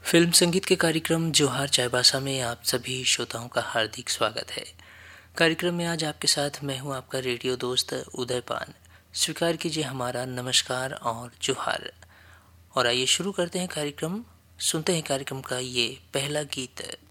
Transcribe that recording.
Film संगीत के कार्यक्रम जोहार चाईबासा में आप सभी श्रोताओं का हार्दिक स्वागत है। कार्यक्रम में आज आपके साथ मैं हूं आपका रेडियो दोस्त उदयपान। स्वीकार कीजिए हमारा नमस्कार और जोहार। और आइए शुरू करते हैं कार्यक्रम। सुनते हैं कार्यक्रम का ये पहला गीत।